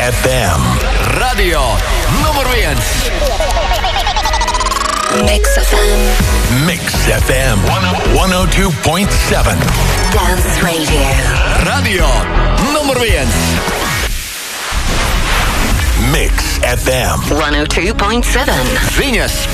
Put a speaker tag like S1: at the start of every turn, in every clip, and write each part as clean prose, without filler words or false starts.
S1: FM.
S2: Radio nummer 1.
S3: Mix FM.
S1: Mix FM 102.7.
S3: Dance Radio.
S2: Radio nummer 1.
S1: Mix FM
S3: 102.7.
S2: Venus.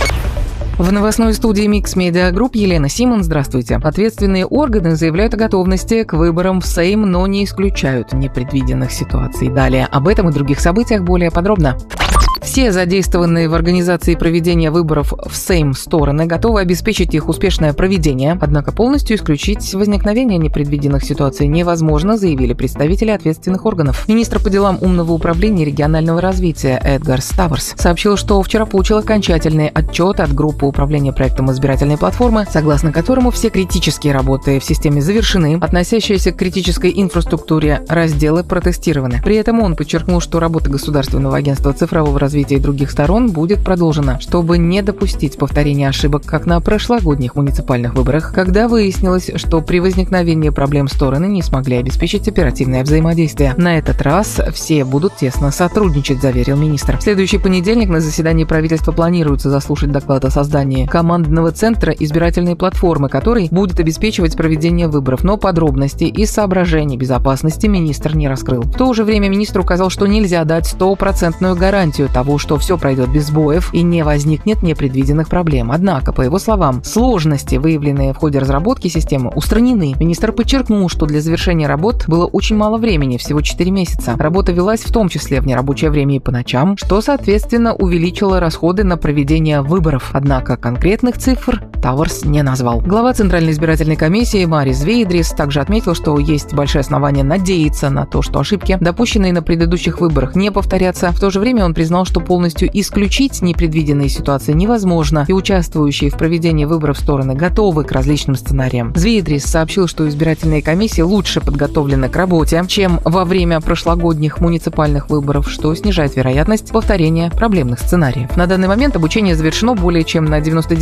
S4: В новостной студии Mix Media Group Елена Симон. Здравствуйте. Ответственные органы заявляют о готовности к выборам в Сейм, но не исключают непредвиденных ситуаций. Далее об этом и других событиях более подробно. Все задействованные в организации проведения выборов в Сейм стороны готовы обеспечить их успешное проведение, однако полностью исключить возникновение непредвиденных ситуаций невозможно, заявили представители ответственных органов. Министр по делам умного управления и регионального развития Эдгар Ставерс сообщил, что вчера получил окончательный отчет от группы управления проектом избирательной платформы, согласно которому все критические работы в системе завершены, относящиеся к критической инфраструктуре разделы протестированы. При этом он подчеркнул, что работа Государственного агентства цифрового развития и других сторон будет продолжена, чтобы не допустить повторения ошибок, как на прошлогодних муниципальных выборах, когда выяснилось, что при возникновении проблем стороны не смогли обеспечить оперативное взаимодействие. На этот раз все будут тесно сотрудничать, заверил министр. В следующий понедельник на заседании правительства планируется заслушать доклад о создании командного центра избирательной платформы, который будет обеспечивать проведение выборов, но подробностей и соображений безопасности министр не раскрыл. В то же время министр указал, что нельзя дать 100% гарантию того, что все пройдет без сбоев и не возникнет непредвиденных проблем. Однако, по его словам, сложности, выявленные в ходе разработки системы, устранены. Министр подчеркнул, что для завершения работ было очень мало времени, всего 4 месяца. Работа велась в том числе в нерабочее время и по ночам, что, соответственно, увеличило расходы на проведение выборов. Однако конкретных цифр Тауэрс не назвал. Глава Центральной избирательной комиссии Марис Вейдрис также отметил, что есть большие основания надеяться на то, что ошибки, допущенные на предыдущих выборах, не повторятся. В то же время он признал, что полностью исключить непредвиденные ситуации невозможно, и участвующие в проведении выборов стороны готовы к различным сценариям. Звейдрис сообщил, что избирательные комиссии лучше подготовлены к работе, чем во время прошлогодних муниципальных выборов, что снижает вероятность повторения проблемных сценариев. На данный момент обучение завершено более чем на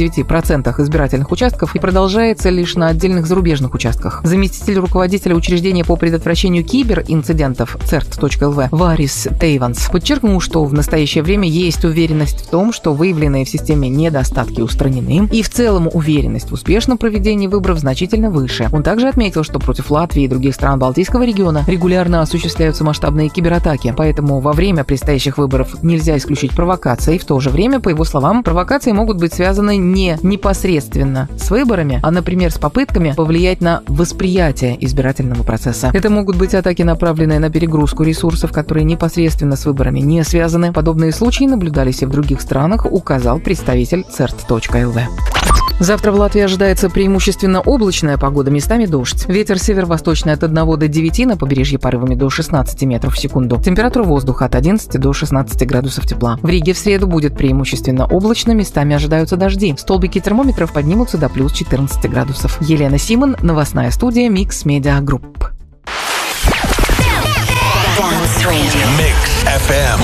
S4: 99% избирательных участков и продолжается лишь на отдельных зарубежных участках. Заместитель руководителя учреждения по предотвращению киберинцидентов CERT.LV Варис Тейванс подчеркнул, что в настоящее время есть уверенность в том, что выявленные в системе недостатки устранены, и в целом уверенность в успешном проведении выборов значительно выше. Он также отметил, что против Латвии и других стран Балтийского региона регулярно осуществляются масштабные кибератаки, поэтому во время предстоящих выборов нельзя исключить провокации. В то же время, по его словам, провокации могут быть связаны не непосредственно с выборами, а, например, с попытками повлиять на восприятие избирательного процесса. Это могут быть атаки, направленные на перегрузку ресурсов, которые непосредственно с выборами не связаны. Подобные случаи наблюдались и в других странах, указал представитель CERT.LV. Завтра в Латвии ожидается преимущественно облачная погода, местами дождь. Ветер северо-восточный от 1 до 9, на побережье порывами до 16 метров в секунду. Температура воздуха от 11 до 16 градусов тепла. В Риге в среду будет преимущественно облачно, местами ожидаются дожди. Столбики термометров поднимутся до плюс 14 градусов. Елена Симон, новостная студия Mix Media Group.
S1: Mix FM